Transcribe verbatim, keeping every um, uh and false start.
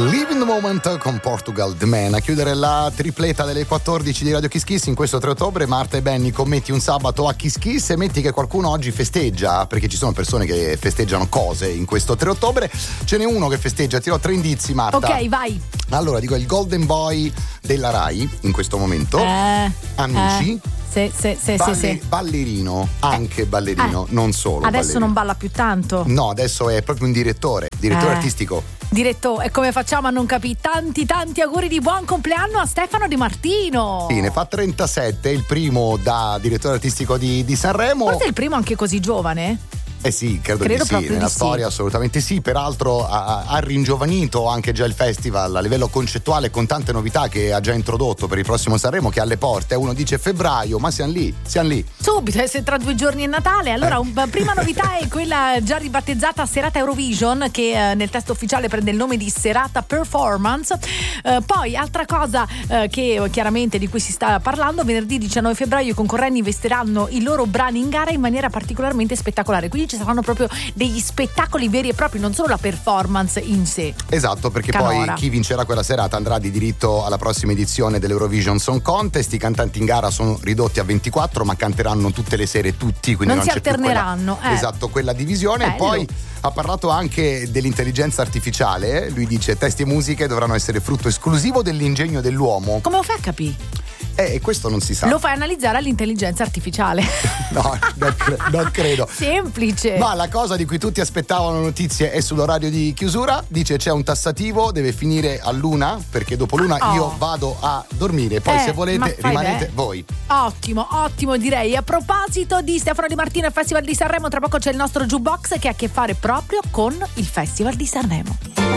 Live in the Moment con Portugal The Man a chiudere la tripletta delle quattordici di Radio Kiss Kiss in questo tre ottobre. Marta e Benny, commetti un sabato a Kiss Kiss e metti che qualcuno oggi festeggia, perché ci sono persone che festeggiano cose in questo tre ottobre. Ce n'è uno che festeggia, ti do tre indizi, Marta. Ok, vai. Allora, dico il Golden Boy della Rai in questo momento. Eh, Amici. Eh. Sì, sì, sì, Balle- sì, sì. Ballerino, anche ballerino, Eh. non solo. Adesso ballerino. non balla più tanto. No, adesso è proprio un direttore, direttore Eh. artistico. Direttore, e come facciamo a non capire? Tanti tanti auguri di buon compleanno a Stefano Di Martino. Sì, ne fa trentasette, il primo da direttore artistico di, di Sanremo. Forse è il primo anche così giovane? Eh sì, credo, Credo di sì, proprio nella di sì. storia assolutamente sì, peraltro ha, ha ringiovanito anche già il festival a livello concettuale con tante novità che ha già introdotto per il prossimo Sanremo che è alle porte. Uno dice febbraio, ma siamo lì, siamo lì. Subito, e se tra due giorni è Natale. Allora, Eh. un, prima novità è quella già ribattezzata Serata Eurovision, che eh, nel testo ufficiale prende il nome di Serata Performance. Eh, poi, altra cosa eh, che chiaramente di cui si sta parlando, venerdì diciannove febbraio i concorrenti investiranno i loro brani in gara in maniera particolarmente spettacolare. Quindi ci saranno proprio degli spettacoli veri e propri, non solo la performance in sé. Esatto, perché Canora. poi chi vincerà quella serata andrà di diritto alla prossima edizione dell'Eurovision Song Contest. I cantanti in gara sono ridotti a ventiquattro, ma canteranno tutte le sere tutti, quindi Non non, si c'è più quella, alterneranno, eh. esatto, quella divisione. Bello. E poi ha parlato anche dell'intelligenza artificiale. Lui dice testi e musiche dovranno essere frutto esclusivo dell'ingegno dell'uomo. Come lo fai a capire? Eh, e questo non si sa. Lo fai analizzare all'intelligenza artificiale. No, non, cre- non credo. Semplice. Ma la cosa di cui tutti aspettavano notizie è sull'orario di chiusura. Dice c'è un tassativo, deve finire all'una, perché dopo l'una Oh. io vado a dormire. Poi Eh, se ma volete fai rimanete bene. voi. Ottimo, ottimo direi. A proposito di Stefano Di Martino e il Festival di Sanremo, tra poco c'è il nostro jukebox che ha a che fare proprio con il Festival di Sanremo.